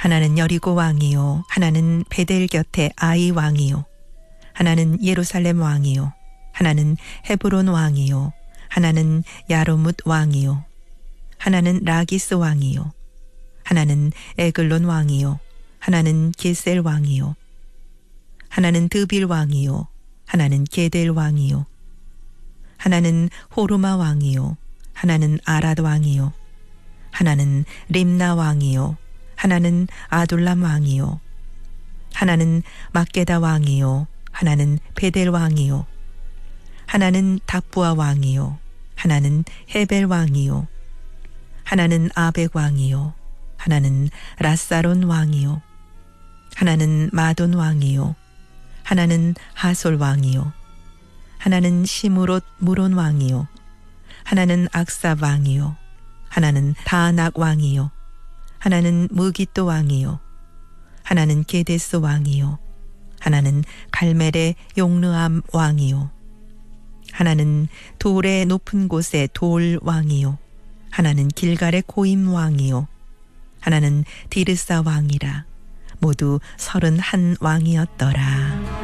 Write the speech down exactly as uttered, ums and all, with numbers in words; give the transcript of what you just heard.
하나는 여리고 왕이요 하나는 베델 곁에 아이 왕이요 하나는 예루살렘 왕이요 하나는 헤브론 왕이요 하나는 야르뭇 왕이요 하나는 라기스 왕이요 하나는 에글론 왕이요 하나는 게셀 왕이요 하나는 드빌 왕이요 하나는 게델 왕이요 하나는 호르마 왕이요 하나는 아랏 왕이요 하나는 림나 왕이요 하나는 아둘람 왕이요 하나는 막게다 왕이요 하나는 베델 왕이요 하나는 답부아 왕이요 하나는 헤벨 왕이요 하나는 아벡 왕이요 하나는 라사론 왕이요 하나는 마돈 왕이요 하나는 하솔 왕이요 하나는 시므롯 무론 왕이요 하나는 악삽 왕이요 하나는 다낙 왕이요 하나는 무기또 왕이요 하나는 게데스 왕이요 하나는 갈멜의 용르암 왕이요 하나는 돌의 높은 곳에 돌 왕이요 하나는 길갈의 고임 왕이요 하나는 디르사 왕이라 모두 서른한 왕이었더라.